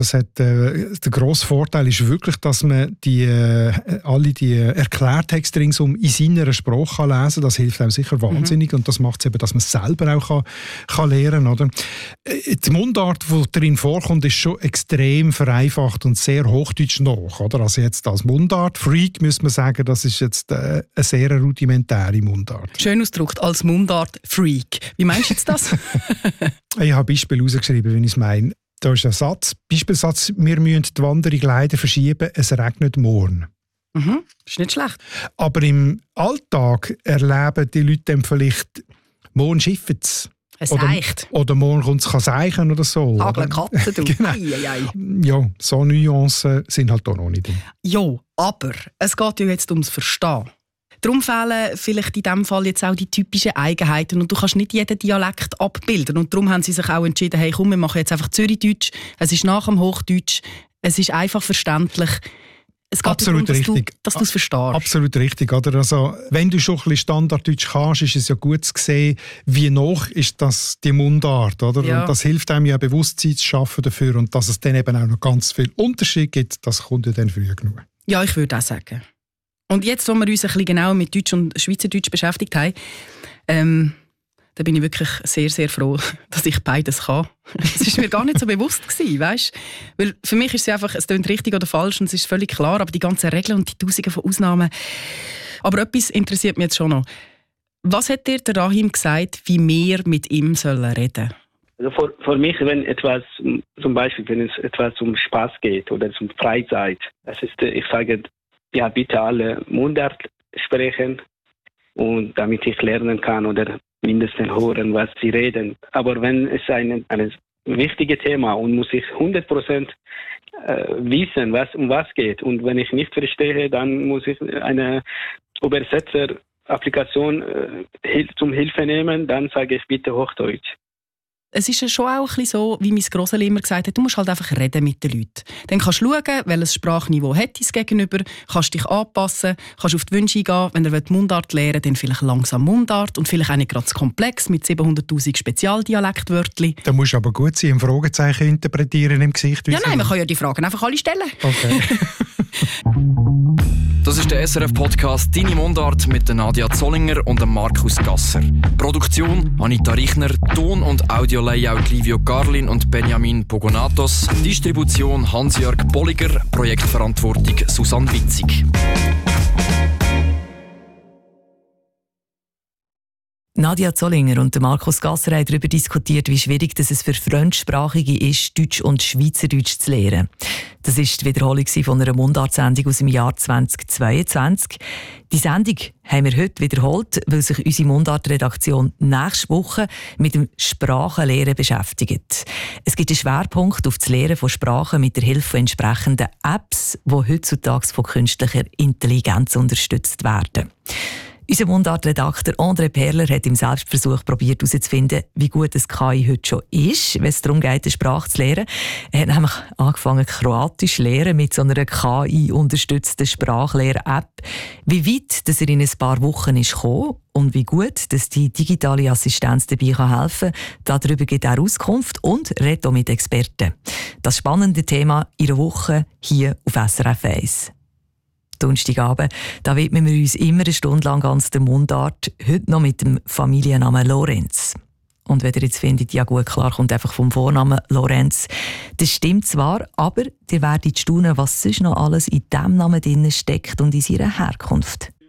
Der grosse Vorteil ist wirklich, dass man alle die Erklärtexte ringsum in seiner Sprache kann lesen kann. Das hilft einem sicher wahnsinnig und das macht es eben, dass man es selber auch kann lernen kann. Die Mundart, die darin vorkommt, ist schon extrem vereinfacht und sehr hochdeutsch nach. Oder? Also jetzt als Mundart-Freak müsste man sagen, das ist jetzt eine sehr rudimentäre Mundart. Schön ausgedrückt, als Mundart-Freak. Wie meinst du jetzt das? Ich habe Beispiele herausgeschrieben, wie ich es meine. Da ist ein Beispielsatz, wir müssen die Wanderung leider verschieben, es regnet morgen. Mhm, ist nicht schlecht. Aber im Alltag erleben die Leute dann vielleicht, morgen schiffen es. Es reicht. Oder morgen kommt es seichen oder so. Hageln Katzen, du. Genau. Ja, so Nuancen sind halt auch noch nicht drin. Ja, aber es geht ja jetzt ums Verstehen. Darum fehlen vielleicht in diesem Fall jetzt auch die typischen Eigenheiten und du kannst nicht jeden Dialekt abbilden. Und darum haben sie sich auch entschieden, hey komm, wir machen jetzt einfach Zürichdeutsch. Es ist nach dem Hochdeutsch, es ist einfach verständlich. Es geht absolut darum, richtig. Dass du es verstehst. Absolut richtig. Oder? Also, wenn du schon ein bisschen Standarddeutsch kannst, ist es ja gut zu sehen, wie noch ist das die Mundart. Oder? Ja. Und das hilft einem ja, Bewusstsein zu schaffen dafür. Und dass es dann eben auch noch ganz viel Unterschied gibt, das kommt ja dann früh genug. Ja, ich würde auch sagen. Und jetzt, wo wir uns ein bisschen genauer mit Deutsch und Schweizerdeutsch beschäftigt haben, da bin ich wirklich sehr, sehr froh, dass ich beides kann. Das war mir gar nicht so bewusst gewesen, weißt? Weil für mich ist es einfach, es klingt richtig oder falsch und es ist völlig klar, aber die ganzen Regeln und die Tausenden von Ausnahmen. Aber etwas interessiert mich jetzt schon noch. Was hat dir der Rahim gesagt, wie wir mit ihm sollen reden? Also für mich, wenn etwas, zum Beispiel, wenn es etwas um Spaß geht oder um Freizeit, das ist, ich sage, ja, bitte alle Mundart sprechen und damit ich lernen kann oder mindestens hören, was sie reden. Aber wenn es ein wichtiges Thema und muss ich 100% wissen, um was geht. Und wenn ich nicht verstehe, dann muss ich eine Übersetzer-Applikation zum Hilfe nehmen, dann sage ich bitte Hochdeutsch. Es ist ja schon auch ein bisschen so, wie mein Grosseli immer gesagt hat, du musst halt einfach reden mit den Leuten. Dann kannst du schauen, welches Sprachniveau hat dein Gegenüber, kannst dich anpassen, kannst auf die Wünsche eingehen. Wenn er Mundart lernen will, dann vielleicht langsam Mundart und vielleicht auch nicht gerade zu komplex mit 700'000 Spezialdialektwörtchen. Da musst du aber gut sein, ein Fragezeichen interpretieren im Gesicht. Ja, nein, man kann ja die Fragen einfach alle stellen. Okay. Das ist der SRF-Podcast «Deine Mundart» mit Nadia Zollinger und Markus Gasser. Produktion Anita Richner, Ton- und Audio-Layout Livio Garlin und Benjamin Pogonatos. Distribution Hans-Jörg Bolliger, Projektverantwortung Susanne Witzig. Nadia Zollinger und Markus Gasser haben darüber diskutiert, wie schwierig es für Fremdsprachige ist, Deutsch und Schweizerdeutsch zu lernen. Das war die Wiederholung von einer Mundartsendung aus dem Jahr 2022. Die Sendung haben wir heute wiederholt, weil sich unsere Mundartredaktion nächste Woche mit dem Sprachenlernen beschäftigt. Es gibt einen Schwerpunkt auf das Lernen von Sprachen mit der Hilfe von entsprechenden Apps, die heutzutage von künstlicher Intelligenz unterstützt werden. Unser Mundartredakteur André Perler hat im Selbstversuch probiert herauszufinden, wie gut das KI heute schon ist, wenn es darum geht, eine Sprache zu lernen. Er hat nämlich angefangen, Kroatisch zu lernen mit so einer KI-unterstützten Sprachlehr-App. Wie weit dass er in ein paar Wochen ist gekommen und wie gut dass die digitale Assistenz dabei helfen kann, darüber gibt er Auskunft und redet auch mit Experten. Das spannende Thema in einer Woche hier auf SRF 1. Donnerstagabend, da widmen wir uns immer eine Stunde lang ganz der Mundart, heute noch mit dem Familiennamen Lorenz. Und wenn ihr jetzt findet, ja gut, klar, kommt einfach vom Vornamen Lorenz, das stimmt zwar, aber ihr werdet staunen, was sonst noch alles in diesem Namen drin steckt und in seiner Herkunft.